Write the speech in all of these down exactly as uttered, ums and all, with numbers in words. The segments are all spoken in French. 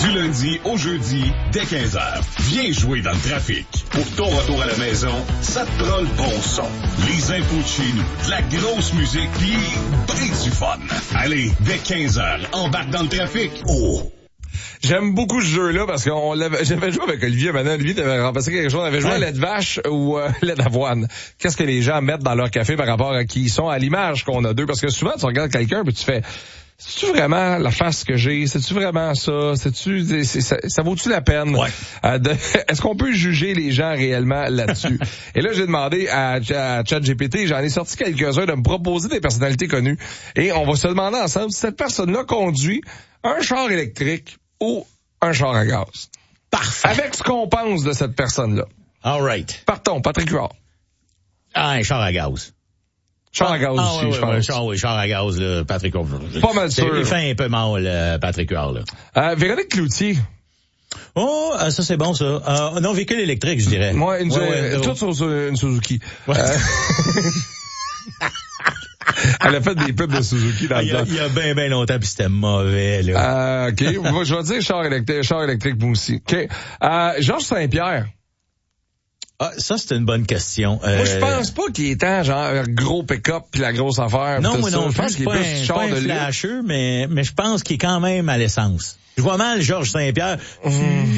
Du lundi au jeudi, dès quinze heures. Viens jouer dans le trafic. Pour ton retour à la maison, ça te prend le bon son. Les infos de chez nous, de la grosse musique, pis ben du fun. Allez, dès quinze heures, embarque dans le trafic. Oh! J'aime beaucoup ce jeu-là parce que j'avais joué avec Olivier. Maintenant, Olivier t'avait remplacé quelque chose. On avait joué à lait de vache ou euh, lait d'avoine. Qu'est-ce que les gens mettent dans leur café par rapport à qui ils sont, à l'image qu'on a d'eux? Parce que souvent, tu regardes quelqu'un et tu fais... C'est-tu vraiment la face que j'ai? C'est-tu vraiment ça? C'est-tu, c'est, ça, ça vaut-tu la peine? Ouais. Euh, de, est-ce qu'on peut juger les gens réellement là-dessus? Et là, j'ai demandé à, à ChatGPT, j'en ai sorti quelques-uns, de me proposer des personnalités connues. Et on va se demander ensemble si cette personne-là conduit un char électrique ou un char à gaz. Parfait. Avec ce qu'on pense de cette personne-là. All right. Partons, Patrick Huard. Ah, un char à gaz. Char à gaz ah, aussi, ouais, je ouais, pense. Char, oui, char à gaz, là, Patrick Huard. Pas mal sûr. Il fait un peu mal, euh, Patrick Huard, là. Euh, Véronique Cloutier. Oh, euh, ça c'est bon, ça. Euh, non, véhicule électrique, je dirais. Moi, une, ouais, ouais, euh, ouais, tout sur une Suzuki. Ouais. Euh... Elle a fait des pubs de Suzuki dans il le y a, temps. Il y a bien, bien longtemps, puis c'était mauvais, là. Euh, OK. Moi, je vais dire char électrique, char électrique, moi aussi. OK. Euh, Georges Saint-Pierre. Ah, ça, c'est une bonne question. Euh... Moi, je pense pas qu'il est temps, genre, gros pick-up puis la grosse affaire. Non, moi ça. non, je pense qu'il est pas plus un, char pas de un luxe. flasheux, mais, mais je pense qu'il est quand même à l'essence. Je vois mal Georges Saint-Pierre. Mmh.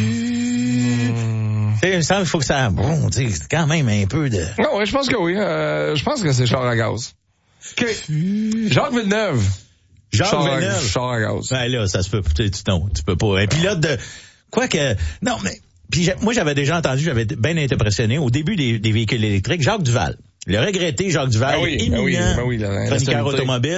Tu sais, il faut que ça, bon, tu sais, c'est quand même un peu de... Non, ouais, je pense que oui. Euh, je pense que c'est char à gaz. OK. Jacques Villeneuve. Jacques char Villeneuve. À, char à gaz. Ben là, ça se peut, tu, tu, non, tu peux pas. Un pilote de... Quoique, non, mais... Puis moi, j'avais déjà entendu, j'avais bien été impressionné au début des, des véhicules électriques, Jacques Duval. Le regretté Jacques Duval, ben oui, éminent ben oui, ben oui, chroniqueur automobile.